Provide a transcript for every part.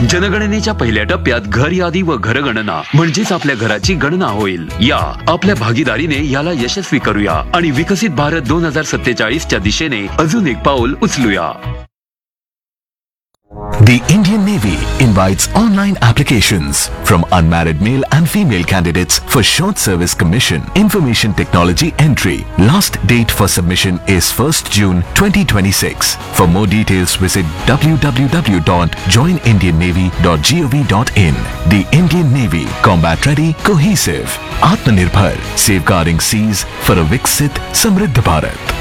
जनगणनेच्या पहिल्या टप्प्यात घर यादी व घरगणना म्हणजेच आपल्या घराची गणना होईल. या आपल्या भागीदारीने याला यशस्वी करूया आणि विकसित भारत 2047च्या दिशेने अजून एक पाऊल उचलूया. The Indian Navy invites online applications from unmarried male and female candidates for Short Service Commission Information Technology Entry. Last date for submission is 1st June 2026. For more details visit www.joinindiannavy.gov.in. The Indian Navy, combat ready, cohesive, Atmanirbhar, safeguarding seas for a Viksit Samriddh Bharat.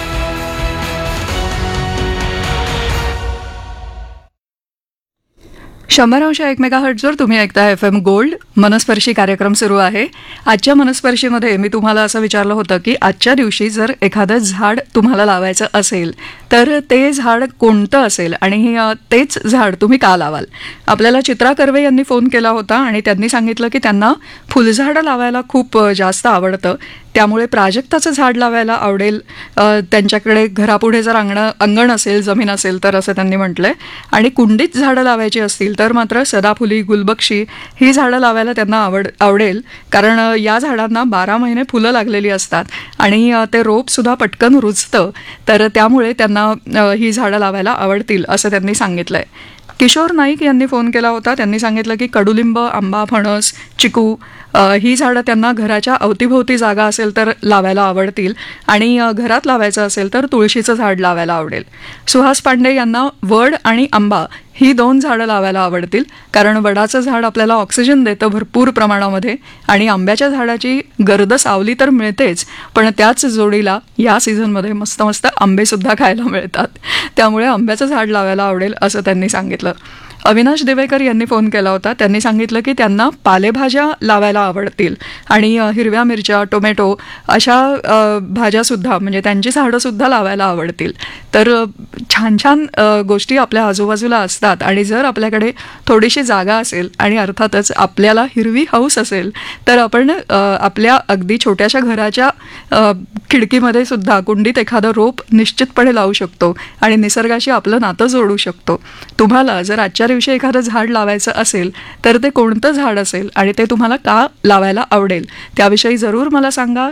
100.1 मेगाहर्ट्झवर तुम्ही ऐकताय FM gold. मनस्पर्शी कार्यक्रम सुरू आहे. आजच्या मनस्पर्शीमध्ये मी तुम्हाला असं विचारलं होतं की आजच्या दिवशी जर एखादं झाड तुम्हाला लावायचं असेल तर ते झाड कोणतं असेल आणि तेच झाड तुम्ही का लावाल. आपल्याला चित्रा कर्वे यांनी फोन केला होता आणि त्यांनी सांगितलं की त्यांना फुलझाडं लावायला खूप जास्त आवडतं, त्यामुळे प्राजक्ताचं झाड लावायला आवडेल त्यांच्याकडे घरापुढे जर अंगण असेल, जमीन असेल तर, असं त्यांनी म्हटलंय. आणि कुंडीत झाडं लावायची असतील तर मात्र सदाफुली, गुलबक्षी ही झाडं लावायला त्यांना आवडेल, कारण या झाडांना 12 महिने फुलं लागलेली असतात आणि ते रोपसुद्धा पटकन रुजतं, तर त्यामुळे त्यांना ही झाडं लावायला आवडतील असं त्यांनी सांगितलंय. किशोर नाईक यांनी फोन केला होता. त्यांनी सांगितलं की कडुलिंब, आंबा, फणस, चिकू ही झाडं त्यांना घराच्या अवतीभोवती जागा असेल तर लावायला आवडतील आणि घरात लावायचं असेल तर तुळशीचं झाड लावायला आवडेल. सुहास पांडे यांना वड आणि आंबा ही 2 झाडं लावायला आवडतील, कारण वडाचं झाड आपल्याला ऑक्सिजन देतं भरपूर प्रमाणामध्ये आणि आंब्याच्या झाडाची गर्द सावली तर मिळतेच, पण त्याच जोडीला या सीझनमध्ये मस्त मस्त आंबेसुद्धा खायला मिळतात, त्यामुळे आंब्याचं झाड लावायला आवडेल असं त्यांनी सांगितलं. अविनाश देवेकर यांनी फोन केला होता. त्यांनी सांगितलं की त्यांना पालेभाज्या लावायला आवडतील आणि हिरव्या मिरच्या, टोमॅटो अशा भाज्यासुद्धा, म्हणजे त्यांची झाडंसुद्धा लावायला आवडतील. तर छान छान गोष्टी आपल्या आजूबाजूला असतात आणि जर आपल्याकडे थोडीशी जागा असेल आणि अर्थातच आपल्याला हिरवी हौस असेल तर आपण आपल्या अगदी छोट्याशा घराच्या खिडकीमध्ये सुद्धा कुंडीत एखादं रोप निश्चितपणे लावू शकतो आणि निसर्गाशी आपलं नातं जोडू शकतो. तुम्हाला जर आजच्या दिवशी एखादं झाड लावायचं असेल तर ते कोणतं झाड असेल आणि ते तुम्हाला का लावायला आवडेल त्याविषयी जरूर मला सांगा.